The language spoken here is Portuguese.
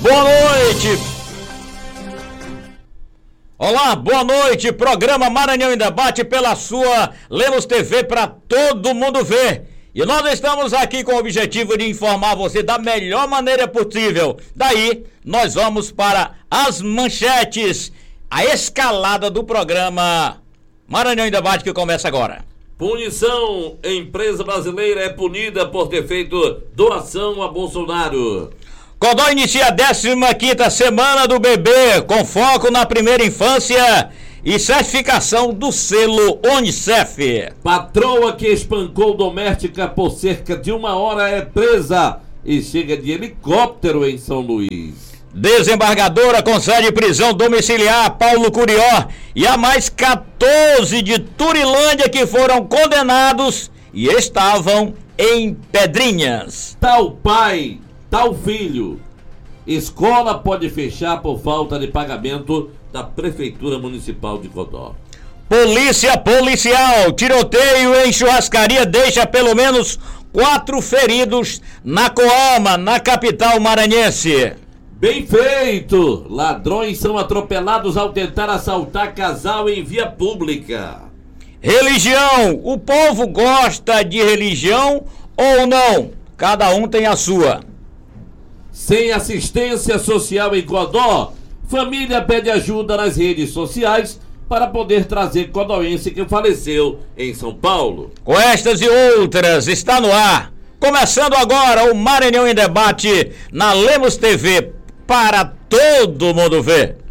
Boa noite. Olá, boa noite. Programa Maranhão em Debate pela sua Lemos TV para todo mundo ver. E nós estamos aqui com o objetivo de informar você da melhor maneira possível. Daí, nós vamos para as manchetes, a escalada do programa Maranhão em Debate que começa agora. Punição: empresa brasileira é punida por ter feito doação a Bolsonaro. Codó inicia a 15ª semana do bebê, com foco na primeira infância e certificação do selo Unicef. Patroa que espancou doméstica por cerca de 1 hora é presa e chega de helicóptero em São Luís. Desembargadora concede prisão domiciliar a Paulo Curió e a mais 14 de Turilândia que foram condenados e estavam em Pedrinhas. Tal pai, tal filho. Escola pode fechar por falta de pagamento da Prefeitura Municipal de Codó. Polícia policial, tiroteio em churrascaria deixa pelo menos 4 feridos na Coama, na capital maranhense. Bem feito! Ladrões são atropelados ao tentar assaltar casal em via pública. Religião, o povo gosta de religião ou não? Cada um tem a sua. Sem assistência social em Codó, família pede ajuda nas redes sociais para poder trazer codóense que faleceu em São Paulo. Com estas e outras, está no ar. Começando agora o Maranhão em Debate na Lemos TV para todo mundo ver.